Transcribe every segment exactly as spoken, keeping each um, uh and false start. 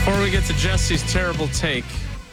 Before we get to Jesse's terrible take,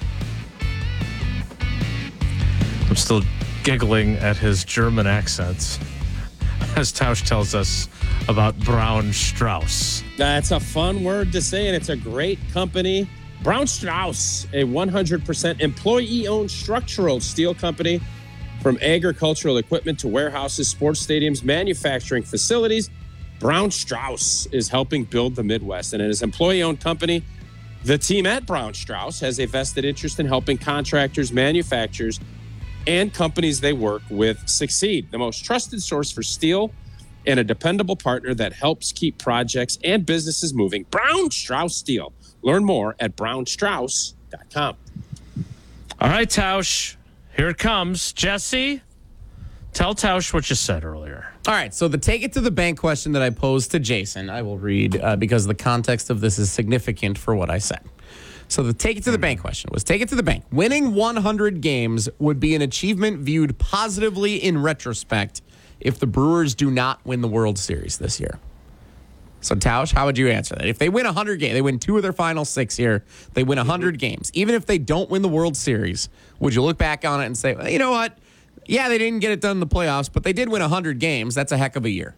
I'm still giggling at his German accents as Tausch tells us about Braun Strauss. That's a fun word to say, and it's a great company. Braun Strauss, a one hundred percent employee-owned structural steel company, from agricultural equipment to warehouses, sports stadiums, manufacturing facilities. Braun Strauss is helping build the Midwest, and as an employee-owned company, the team at Braun Strauss has a vested interest in helping contractors, manufacturers, and companies they work with succeed. The most trusted source for steel and a dependable partner that helps keep projects and businesses moving. Braun Strauss Steel. Learn more at brown strauss dot com. All right, Tausch, here it comes. Jesse, tell Tausch what you said earlier. All right, so the take it to the bank question that I posed to Jason, I will read uh, because the context of this is significant for what I said. So the take it to the bank question was, take it to the bank. Winning one hundred games would be an achievement viewed positively in retrospect if the Brewers do not win the World Series this year. So, Tausch, how would you answer that? If they win one hundred games, they win two of their final six here, they win one hundred games. Even if they don't win the World Series, would you look back on it and say, well, you know what? Yeah, they didn't get it done in the playoffs, but they did win one hundred games. That's a heck of a year.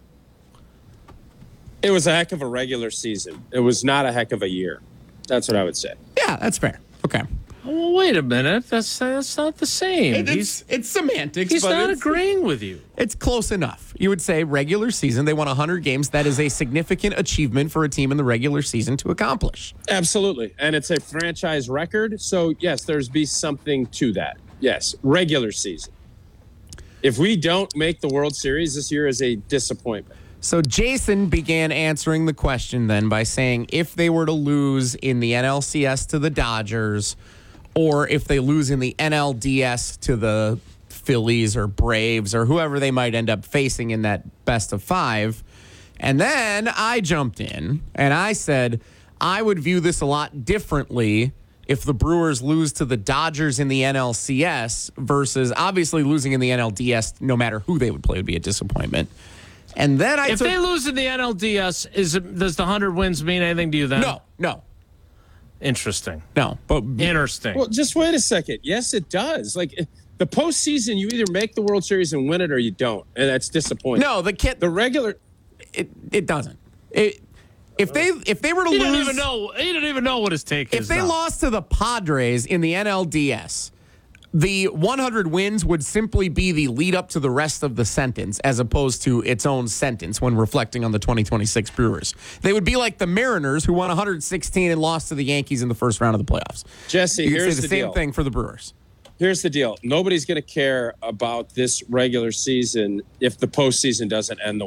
It was a heck of a regular season. It was not a heck of a year. That's what I would say. Yeah, that's fair. Okay. Well, wait a minute. That's that's not the same. It, he's it's, it's semantics. he's but not it's, agreeing with you. It's close enough. You would say regular season, they won one hundred games. That is a significant achievement for a team in the regular season to accomplish. Absolutely. And it's a franchise record. So, yes, there's be something to that. Yes, regular season. If we don't make the World Series this year is a disappointment. So Jason began answering the question then by saying if they were to lose in the N L C S to the Dodgers, or if they lose in the N L D S to the Phillies or Braves or whoever they might end up facing in that best of five. And then I jumped in and I said I would view this a lot differently if the Brewers lose to the Dodgers in the N L C S versus obviously losing in the N L D S, no matter who they would play, would be a disappointment. And then I If took, they lose in the N L D S, is it, does the one hundred wins mean anything to you then? no, no, Interesting. no. But Interesting. Well, just wait a second. Yes, it does. Like the postseason, you either make the World Series and win it or you don't. And that's disappointing. no, the kid, The regular. it it doesn't. It if they if they were to he lose, didn't even know. He didn't even know what his take if is. they now. lost to the Padres in the N L D S, the one hundred wins would simply be the lead up to the rest of the sentence as opposed to its own sentence when reflecting on the twenty twenty-six Brewers. They would be like the Mariners who won one hundred sixteen and lost to the Yankees in the first round of the playoffs. Jesse, You could here's say the, the same deal. thing for the Brewers. Here's the deal. Nobody's going to care about this regular season if the postseason doesn't end the